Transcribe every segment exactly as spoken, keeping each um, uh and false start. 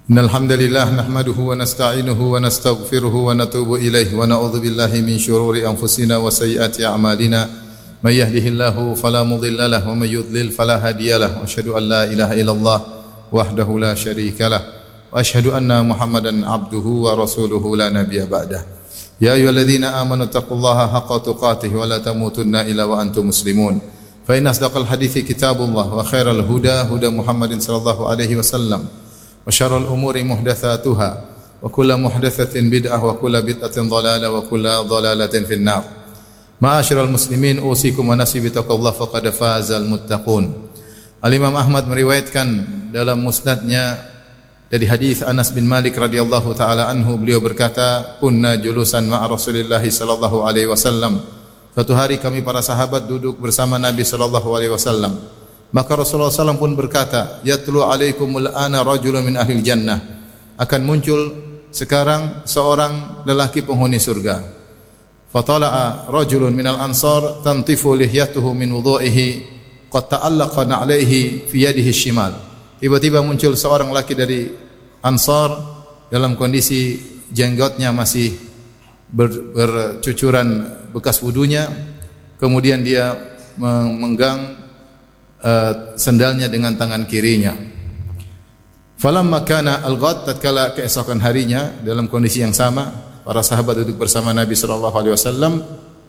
Innal hamdalillah nahmaduhu wa nasta'inuhu wa nastaghfiruhu wa natubu ilaihi wa na'udzu billahi min shururi anfusina wa sayyiati a'malina may yahdihillahu fala mudilla lahu wa may yudlil fala hadiya lahu wa asyhadu an la ilaha illallah wahdahu la syarika lah wa asyhadu anna Muhammadan abduhu wa rasuluhu la nabiyya ba'dah. Ya ayyuhalladzina amanu taqullaha haqqa tuqatih wa la tamutunna illa wa antum muslimun. Fa inna asdaqal hadithi kitabullah wa khairal huda huda Muhammadin sallallahu alaihi wasallam. Wa syarrul umuri muhdatsatuha wa kullu muhdatsatin bid'ah wa kullu bid'atin dhalalah wa kullu dhalalatin finnar. Ma'asyiral muslimin, usikum wa nafsi bittaqwallahi faqad fazal muttaqun. Al-Imam Ahmad meriwayatkan dalam musnadnya dari hadis Anas bin Malik radhiyallahu taala anhu, beliau berkata, "Kunna julusan ma'a Rasulillah sallallahu alaihi wasallam." Suatu hari kami para sahabat duduk bersama Nabi sallallahu alaihi wasallam. Maka Rasulullah sallallahu alaihi wasallam pun berkata, "Yatlu alaikumul ana rajulun min ahlil jannah." Akan muncul sekarang seorang lelaki penghuni surga. Fatala'a rajulun minal ansar tantifu lihyatuhu min wudhu'ihi qad ta'allaqa na'laihi fi yadihi shimal. Tiba-tiba muncul seorang lelaki dari Ansar dalam kondisi jenggotnya masih ber, bercucuran bekas wudunya. Kemudian dia memegang Uh, sendalnya dengan tangan kirinya. Falamma kana al-ghad, tatkala keesokan harinya dalam kondisi yang sama, para sahabat duduk bersama Nabi sallallahu alaihi wasallam.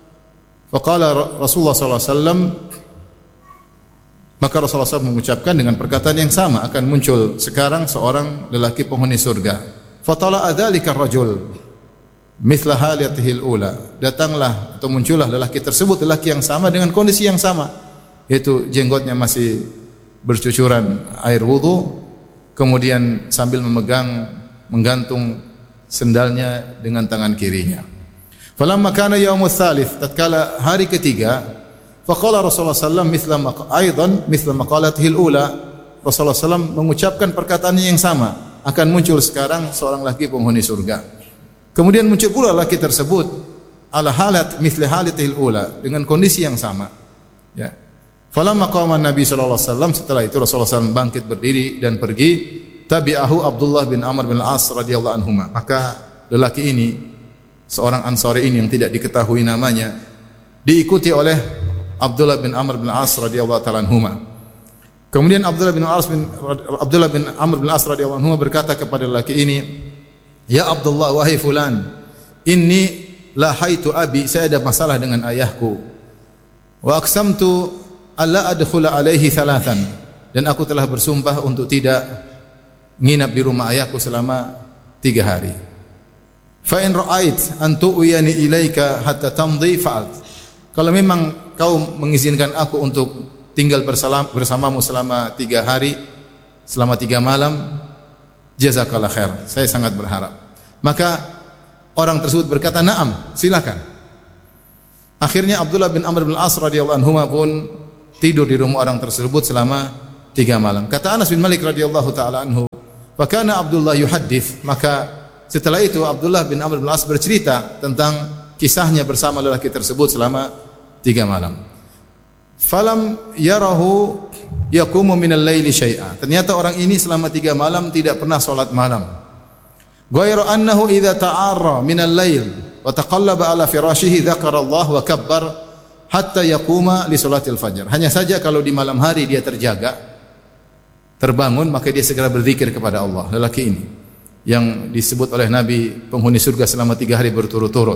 Faqala Rasulullah sallallahu alaihi wasallam, maka Rasulullah sallallahu alaihi wasallam mengucapkan dengan perkataan yang sama, akan muncul sekarang seorang lelaki penghuni surga. Fatala adzalika ar-rajul mithla halatihi al-ula. Datanglah atau muncullah lelaki tersebut, lelaki yang sama dengan kondisi yang sama, yaitu jenggotnya masih bercucuran air wudu, kemudian sambil memegang menggantung sendalnya dengan tangan kirinya. Falamma kana yaumul tsalits, tatkala hari ketiga, faqala Rasulullah sallallahu alaihi wasallam aidan mithla maqalatihi al-ula. Rasulullah sallallahu alaihi wasallam mengucapkan perkataannya yang sama, akan muncul sekarang seorang laki penghuni surga. Kemudian muncul pula laki tersebut ala halat mithla halatihi al-ula, dengan kondisi yang sama. Ya. Falamma qama Nabi sallallahu alaihi wasallam, setelah itu Rasulullah sallallahu alaihi wasallam bangkit berdiri dan pergi. Tabi'ahu Abdullah bin Amr bin Al-As radhiyallahu anhuma. Maka lelaki ini, seorang Ansari ini yang tidak diketahui namanya, diikuti oleh Abdullah bin Amr bin Al-As radhiyallahu taala anhuma. Kemudian Abdullah bin Al-As bin Abdullah bin Amr bin Al-As radhiyallahu anhuma berkata kepada lelaki ini, "Ya Abdullah, wahai fulan, inni la haitu abi, saya ada masalah dengan ayahku. Wa aqsamtu alla adkhula alaihi thalathan, dan aku telah bersumpah untuk tidak nginap di rumah ayahku selama tiga hari. Fa in ra'ait an tu'yani ilaika hatta tamdi fa'alt." Kalau memang kau mengizinkan aku untuk tinggal bersalam, bersamamu selama tiga hari, selama tiga malam, jazakallah khair, saya sangat berharap. Maka orang tersebut berkata, "Na'am, silakan." Akhirnya Abdullah bin Amr bin Al-As radhiyallahu anhu pun tidur di rumah orang tersebut selama tiga malam. Kata Anas bin Malik radhiyallahu taala anhu, "Fa kana Abdullah yuhaddits." Maka setelah itu Abdullah bin Amr bin Al-As bercerita tentang kisahnya bersama lelaki tersebut selama tiga malam. Falam yarahu yaqumu minal laili syai'a. Ternyata orang ini selama tiga malam tidak pernah salat malam. Ghairu annahu idza ta'arra minal lail wa taqallaba ala firashihi dzakara Allah wa kabbar hatta yaquma li salatil fajr. Hanya saja kalau di malam hari dia terjaga, terbangun, maka dia segera berzikir kepada Allah. Lelaki ini yang disebut oleh Nabi penghuni surga selama tiga hari berturut-turut,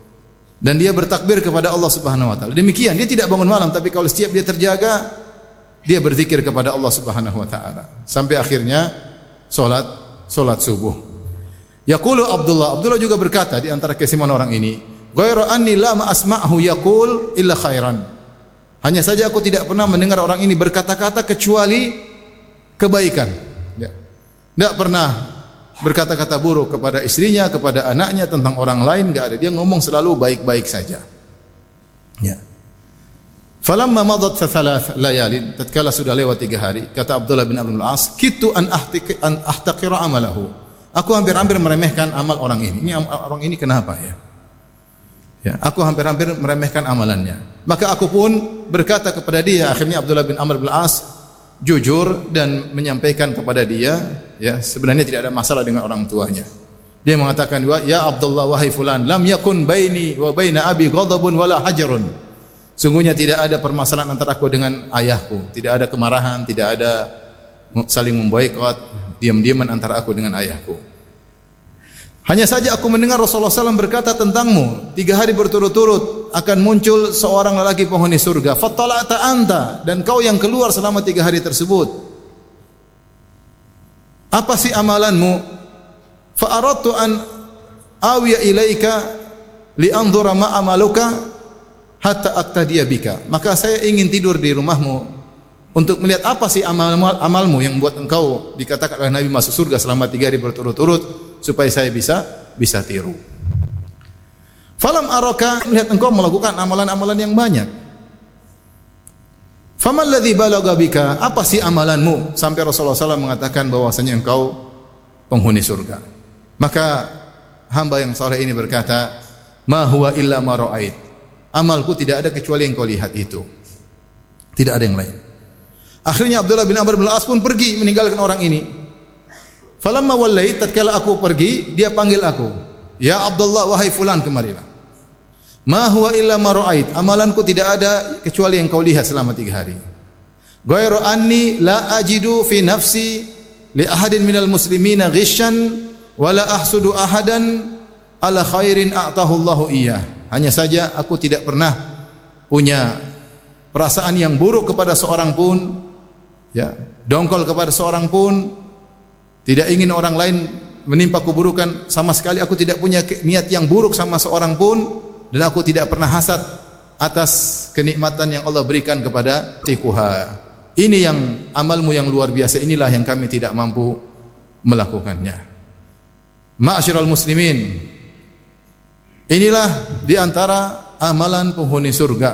dan dia bertakbir kepada Allah Subhanahu wa taala. Demikian, dia tidak bangun malam, tapi kalau setiap dia terjaga, dia berzikir kepada Allah Subhanahu wa taala sampai akhirnya salat salat subuh. Yaqulu Abdullah, Abdullah juga berkata di antara keistimewaan orang ini, "Ghairu anni la asma'hu yaqul illa khairan." Hanya saja aku tidak pernah mendengar orang ini berkata-kata kecuali kebaikan. Ya. Tidak pernah berkata-kata buruk kepada istrinya, kepada anaknya, tentang orang lain, enggak ada. Dia ngomong selalu baik-baik saja. Ya. Falamma madat thalath layalin, tatkala sudah lewat tiga hari, kata Abdullah bin Amr bin Al-As, "Kitu an ahtiqi an ahtaqira amalahu." Aku hampir-hampir meremehkan amal orang ini. Ini orang ini kenapa ya? Ya, aku hampir-hampir meremehkan amalannya. Maka aku pun berkata kepada dia. Akhirnya Abdullah bin Amr bin Al-As jujur dan menyampaikan kepada dia ya, sebenarnya tidak ada masalah dengan orang tuanya. Dia mengatakan, "Ya Abdullah wahai fulan, lam yakun baini wa baina abi ghadabun wala hajarun." Sungguhnya tidak ada permasalahan antara aku dengan ayahku, tidak ada kemarahan, tidak ada saling memboikot, diam-diaman antara aku dengan ayahku. Hanya saja aku mendengar Rasulullah sallallahu alaihi wasallam berkata tentangmu, tiga hari berturut-turut akan muncul seorang lelaki penghuni surga. Fattala'ta anta, dan kau yang keluar selama tiga hari tersebut. Apa sih amalanmu? Fa'aradtu an awiya ilaika li'anzura ma amaluka hatta aqtadiya bika. Maka saya ingin tidur di rumahmu untuk melihat apa sih amal amalmu yang membuat engkau dikatakan oleh Nabi masuk surga selama tiga hari berturut-turut, supaya saya bisa bisa tiru. Falam araka, melihat engkau melakukan amalan-amalan yang banyak. Famal ladzi balagha bika, apa sih amalanmu sampai Rasulullah sallallahu alaihi wasallam mengatakan bahwasanya engkau penghuni surga. Maka hamba yang saleh ini berkata, ma huwa illa ma ra'ait. Amalku tidak ada kecuali yang kau lihat itu. Tidak ada yang lain. Akhirnya Abdullah bin Amr bin Al-As pun pergi meninggalkan orang ini. Falamma wallait, tatkala aku pergi, dia panggil aku. Ya Abdullah, wahai fulan, kemarilah. Ma huwa illa ma ra'ait. Amalanku tidak ada kecuali yang kau lihat selama tiga hari. Ghairu anni la ajidu fi nafsi li ahadin minal muslimina ghishan wala ahsudu ahadan ala khairin a'tahu Allahu iyyah. Hanya saja aku tidak pernah punya perasaan yang buruk kepada seorang pun, ya, dongkol kepada seorang pun, tidak ingin orang lain menimpa keburukan, sama sekali aku tidak punya niat yang buruk sama seorang pun, dan aku tidak pernah hasad atas kenikmatan yang Allah berikan kepada tikuha. Ini yang amalmu yang luar biasa, inilah yang kami tidak mampu melakukannya. Ma'asyiral muslimin, inilah di antara amalan penghuni surga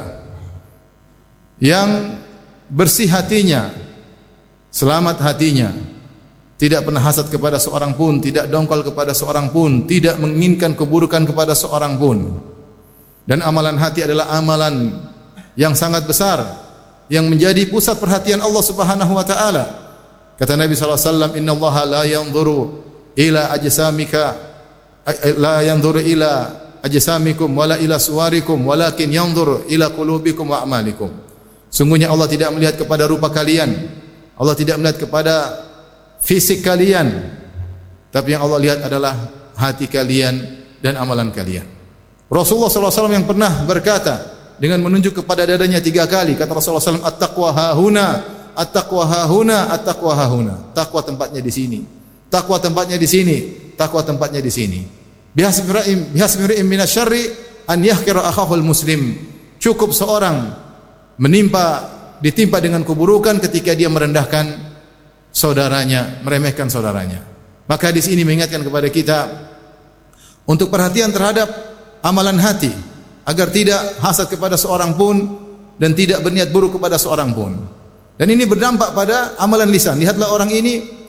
yang bersih hatinya, selamat hatinya, tidak pernah hasad kepada seorang pun, tidak dongkol kepada seorang pun, tidak menginginkan keburukan kepada seorang pun. Dan amalan hati adalah amalan yang sangat besar, yang menjadi pusat perhatian Allah Subhanahu wa taala. Kata Nabi sallallahu alaihi wasallam, "Innallaha la yanzuru ila ajsamika la yanzuru ila ajsamikum wala ila suwarikum walakin yanzuru ila qulubikum wa a'malikum." Sungguhnya Allah tidak melihat kepada rupa kalian, Allah tidak melihat kepada fisik kalian, tapi yang Allah lihat adalah hati kalian dan amalan kalian. Rasulullah sallallahu alaihi wasallam yang pernah berkata dengan menunjuk kepada dadanya tiga kali, kata Rasulullah sallallahu alaihi wasallam, "At-taqwa hahuna, at-taqwa hahuna, at-taqwa hahuna." Takwa tempatnya di sini. Takwa tempatnya di sini. Takwa tempatnya di sini. Bihasbi imri'in minasyarri an yahqira akhahul muslim. Cukup seorang menimpa ditimpa dengan keburukan ketika dia merendahkan saudaranya, meremehkan saudaranya. Maka di sini mengingatkan kepada kita untuk perhatian terhadap amalan hati, agar tidak hasad kepada seorang pun dan tidak berniat buruk kepada seorang pun. Dan ini berdampak pada amalan lisan. Lihatlah orang ini